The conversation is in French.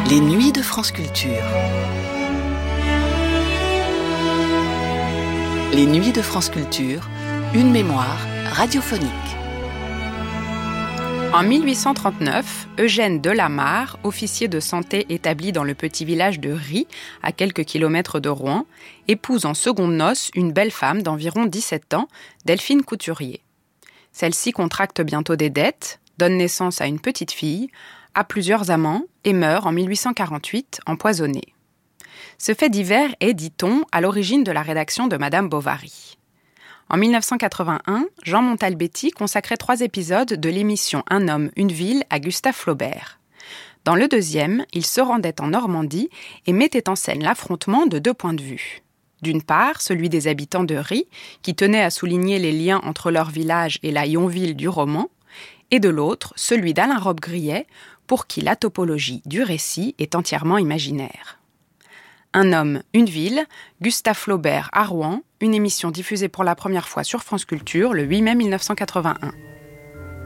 Les nuits de France Culture. Les nuits de France Culture, une mémoire radiophonique. En 1839, Eugène Delamarre, officier de santé établi dans le petit village de Ry, à quelques kilomètres de Rouen, épouse en secondes noces une belle femme d'environ 17 ans, Delphine Couturier. Celle-ci contracte bientôt des dettes, donne naissance à une petite fille, a plusieurs amants et meurt en 1848, empoisonnée. Ce fait divers est, dit-on, à l'origine de la rédaction de Madame Bovary. En 1981, Jean Montalbetti consacrait 3 épisodes de l'émission Un homme, une ville à Gustave Flaubert. Dans le deuxième, il se rendait en Normandie et mettait en scène l'affrontement de 2 points de vue. D'une part, celui des habitants de Ry, qui tenaient à souligner les liens entre leur village et la Yonville du roman, et de l'autre, celui d'Alain Robbe-Grillet, pour qui la topologie du récit est entièrement imaginaire. Un homme, une ville, Gustave Flaubert à Rouen, une émission diffusée pour la première fois sur France Culture le 8 mai 1981.